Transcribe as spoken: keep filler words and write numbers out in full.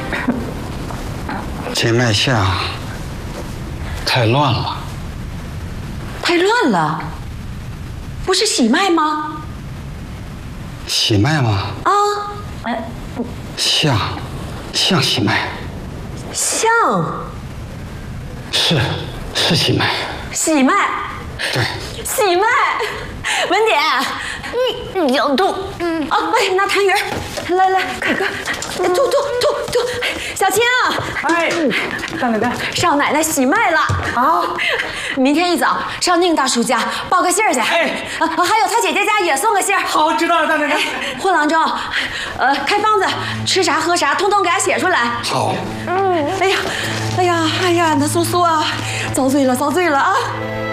这脉象太乱了。 太乱了，不是喜脉吗？ 喜脉吗？ 啊，哎， 像，像喜脉。 像。 是，是喜脉。 喜脉。 对。 喜脉，文姐，你有吐，嗯啊，哎，拿痰盂，来来，快快，吐吐吐吐，小青， 哎，大奶奶， 少奶奶喜脉了啊！明天一早上宁大叔家报个信儿去，哎，啊，还有他姐姐家也送个信儿。 好，知道了，大奶奶。 货郎中，呃，开方子，吃啥喝啥，通通给他写出来。 好。 嗯，哎呀，哎呀，哎呀，那苏苏啊，遭罪了，遭罪了啊！